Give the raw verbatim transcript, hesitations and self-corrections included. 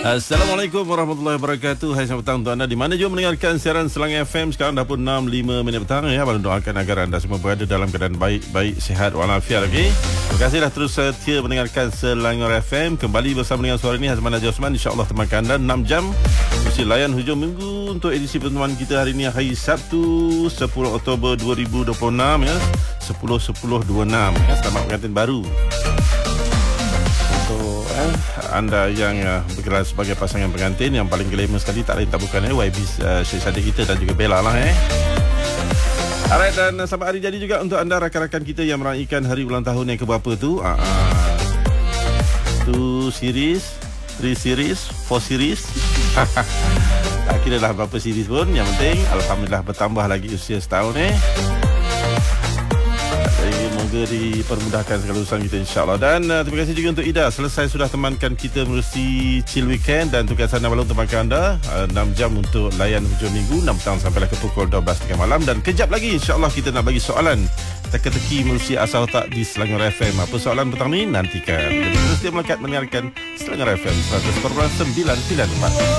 Assalamualaikum warahmatullahi wabarakatuh. Hai, selamat petang untuk anda di mana juga mendengarkan siaran Selangor F M. Sekarang dah pun enam lima minit petang ya. Abang doakan agar anda semua berada dalam keadaan baik, baik, sihat walafiat. Okey. Terima kasih dah terus setia mendengarkan Selangor F M. Kembali bersama dengan suara ini Hazman Najib Osman. InsyaAllah temankan anda enam jam mesti layan hujung minggu untuk edisi pertemuan kita hari ini, hari Sabtu sepuluh Oktober dua ribu dua puluh enam ya. sepuluh sepuluh dua puluh enam ya. Selamat pengantin baru. Untuk eh, anda yang uh, bergerak sebagai pasangan pengantin, yang paling glamour sekali tak lain tak bukan eh, Y B uh, Syed Saddiq kita dan juga Bella lah eh. Alright, dan uh, selamat hari jadi juga untuk anda rakan-rakan kita yang meraihkan hari ulang tahun yang keberapa tu. Ah, uh, two series, three series, four series. Tak kira dah berapa series pun, yang penting alhamdulillah bertambah lagi usia setahun eh. Jadi moga dipermudahkan segala urusan kita, insyaAllah. Dan uh, terima kasih juga untuk Ida, selesai sudah temankan kita menerusi chill weekend. Dan tugasan malam untuk temankan anda uh, enam jam untuk layan hujung minggu, enam petang sampai ke pukul dua belas tiga puluh malam. Dan kejap lagi insyaAllah kita nak bagi soalan teka-teki menerusi asal tak di Selangor F M. Apa soalan petang ni? Nantikan. Jadi terus dia melekat mendengarkan Selangor F M seratus sembilan sembilan empat.